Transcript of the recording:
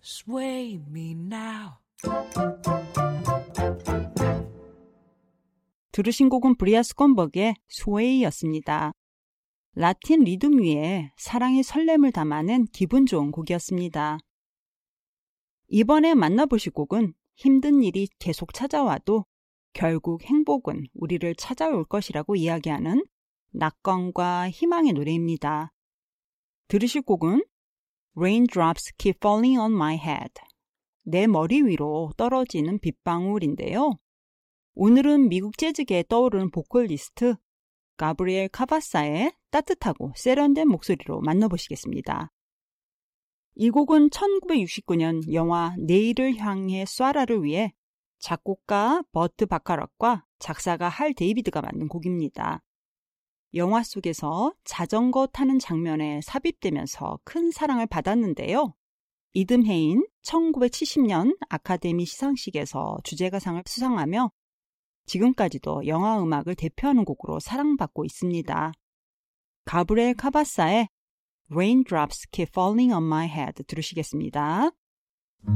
Sway me now. 들으신 곡은 브리아스 콘버그의 스웨이였습니다. 라틴 리듬 위에 사랑의 설렘을 담아낸 기분 좋은 곡이었습니다. 이번에 만나보실 곡은 힘든 일이 계속 찾아와도 결국 행복은 우리를 찾아올 것이라고 이야기하는 낙관과 희망의 노래입니다. 들으실 곡은 Raindrops Keep Falling on My Head, 내 머리 위로 떨어지는 빗방울인데요. 오늘은 미국 재즈계에 떠오르는 보컬리스트 가브리엘 카바사의 따뜻하고 세련된 목소리로 만나보시겠습니다. 이 곡은 1969년 영화 내일을 향해 쏴라를 위해 작곡가 버트 바카락과 작사가 할 데이비드가 만든 곡입니다. 영화 속에서 자전거 타는 장면에 삽입되면서 큰 사랑을 받았는데요. 이듬해인 1970년 아카데미 시상식에서 주제가상을 수상하며 지금까지도 영화 음악을 대표하는 곡으로 사랑받고 있습니다. 가브리엘 카바사의 Raindrops Keep Falling on My Head 들으시겠습니다.